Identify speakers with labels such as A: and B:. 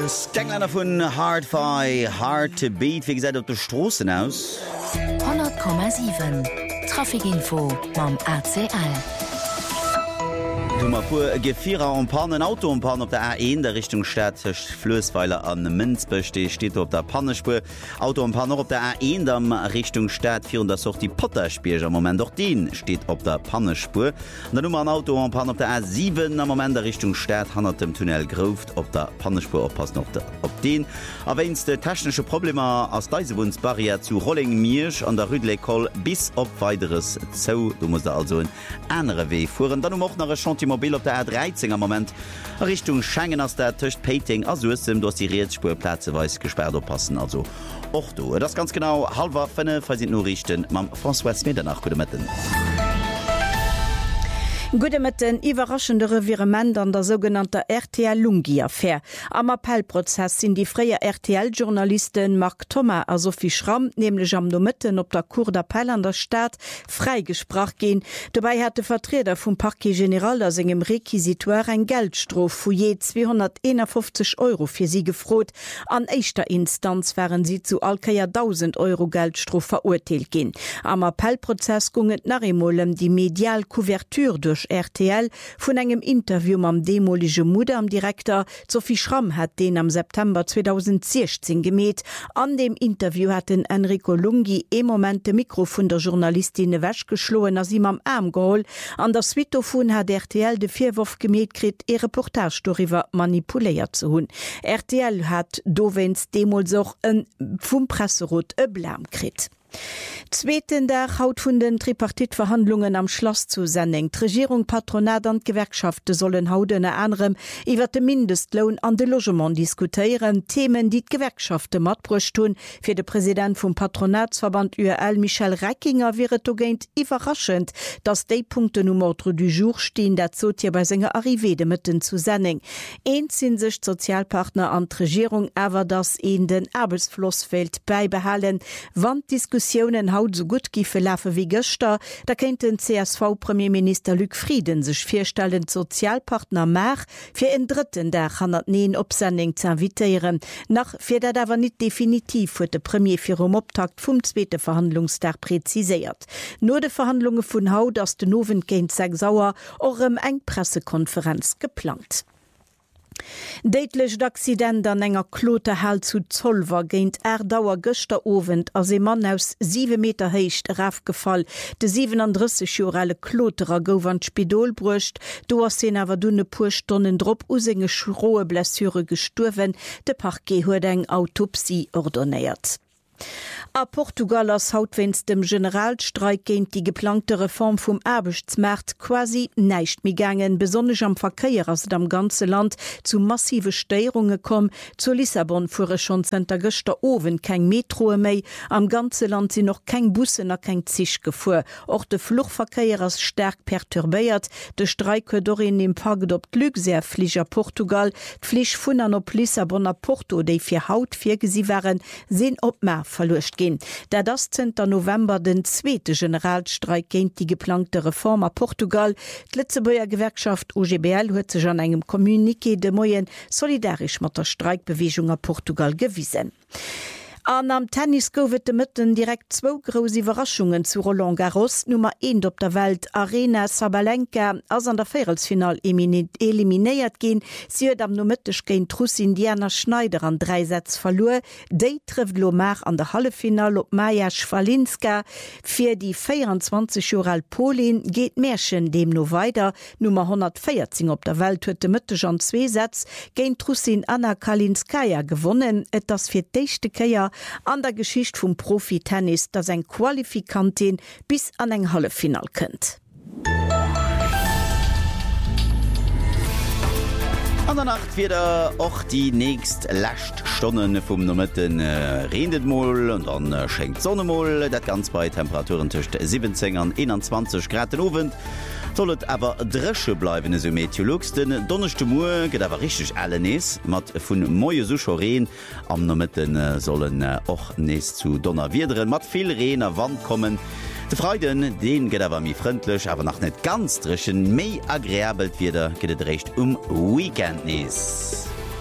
A: Engländer vun Hardfi Hard to Beat wie gesagt op de Strossen aus
B: 100,7 Trafikinfo mam ACL.
A: Dummer pu Gefierer an Pannen Auto und Pan op der A1 der Richtung Städtech Flösweiler an Minzbeste steht op der Pannespur Auto und Pan op der A1 am Richtung Stadt 400 auch die Potterspiel am Moment doch den steht op der Pannespur der Nummer an Auto und Pan op der A7 am Moment der Richtung Stadt han dem Tunnel Groft op der Pannespur oppass noch op den erwähnste technische Probleme aus Deisewunsbarriere zu Rolling Mirsch an der Rüdlekol bis op weiteres zo du musst also ein andere Weg fuhren dann auch nach Chantier Mobil op der A13 am Moment Richtung Schengen aus der Tischcht Pating also du hast die Reetspurplätzeweis gesperrt oppassen also och du das ganz genau halber Fenne sind nur richten mam François Smith nach gute Metten.
C: Gude mit den überraschende Revirement an der sogenannte RTL-Lungi-Affaire. Am Appellprozess sind die freie RTL-Journalisten Mark Thomas a Sophie Schramm nämlich am Nomitten op der Cour d'Appell an der Stadt freigesprach gehen. Dabei hatte Vertreter vom Parquet General aus engem Requisitoire ein Geldstrof für je 251 € für sie gefroht. An echter Instanz wären sie zu alkeier 1000 € Geldstrof verurteilt gehen. Am Appellprozess gunget Narimolem die Medialkuvertur durch RTL vun engem Interview am demolige Mude am Direktor Sophie Schramm hat den am September 2016 gemäht. An dem Interview hat den Enrico Lungi Moment de Mikro vun der Journalistin wäsch geschloen as ihm am Arm geholl. An der Switofon hat RTL de Vierwurf gemäht krit e Reportage darüber manipuléiert zu hunn. RTL hat dowens Demol soch vum Presserot e Blam krit. Zweiten der Haut vun den Tripartitverhandlungen am Schloss zu Senning. Regierung, Patronat und Gewerkschaften sollen hauden anderem iwwer de Mindestlohn an de Logement diskutieren. Themen, die Gewerkschaften matbrucht tun. Für den Präsident vom Patronatsverband URL Michel Reckinger wäre togent überraschend, dass die Punkte Nummer du jour stehen, der hier bei seiner Arrivede mitten zu Senning. Eins sind sich Sozialpartner an Regierung, aber das in den Arbeitsflussfeld beibehalen, wann Diskussionen haut so gut gife laufen wie gestern, da kennt den CSV-Premierminister Luc Frieden sich vorstellen, Sozialpartner mehr für einen dritten der 109 Obsendung zu invitieren. Nach für das aber nicht definitiv wird der Premier für den Auftakt vom zweiten Verhandlungstag präzisiert. Nur die Verhandlungen von Haut aus den Noven gehen sauer auch im Pressekonferenz geplant. Deitlecht d'Accident an enger Kloterhall zu Zollver géint Erdauer Gëchterowend as e Mann aus 7 Meter héicht rafgefall. De 37-jorale Kloterer gouf an d'Spidol brucht, do ass sinn awer dunne puer Stonnen drop usenge schroe Blessure gesturwen, de Parquet huet eng Autopsie ordonéiert. A Portugal ass hautwens dem Generalstreik géint die geplante Reform vum Erbechtsmärt quasi neicht mi gangen, besonnech am Verkeier ass am ganze Land zu massive Steierungen kom. Zu Lissabon fuhre schon Center Göster Owen keng Metroe méi, am ganze Land sie noch keng Bussen a keng Zich gefuhr. Och de Fluchverkeier ass sterk perturbéiert, de Streik huet dorin im Park op Glückser Flieger Portugal, d'Flich vun an op Lissabon a Porto, déi fir Haut virgesi wären, sinn op Mer verlucht gehen. Da das 10. November den zweite Generalstreik géint die geplante Reform a Portugal. Die Lützeburger Gewerkschaft OGBL huet sich an engem Kommuniqué de Moyen solidarisch mat der Streikbewegung a Portugal gewiesen. An am Tennis gowet de Mëtten direkt 2 grosse Überraschungen zu Roland Garros. Nummer 1 op der Welt Arena Sabalenka ass an der Viertelfinal eliminéiert gin. Sie huet am Nomëttech géint Trussin Diana Schneider an 3 Sätz verloren. Déi trifft Lomar an der Hallefinal op Maja Schwalinska. Fir die 24-Joral Polin geht Märchen dem no weiter. Nummer 114 op der Welt huet de Mëttech an 2 Sätz géint Trussin Anna Kalinskaya gewonnen. Et das fir d'échte Keier an der Geschicht vum Profi-Tennis, dass ein Qualifikantin bis an eng Hallefinal kënnt.
A: An der Nacht wird auch die nächst Laststunden vom Nomitten Rendetmol und dann schenkt Sonnemol, das ganz bei Temperaturen zwischen 17 und 21 Grad Abend. Sollet aber dresche bleiben so Meteorologs, den donnerste Mur geht aber richtig alle nes, mat vun moie Suchoren am Nomitten sollen auch nes zu Donnerwiederen, mat viel Rehen a Wand kommen. De Freuden, den geht aber mi freundlich, aber noch nicht ganz dreschen, méi agréabelt wieder geht recht Weekend nes.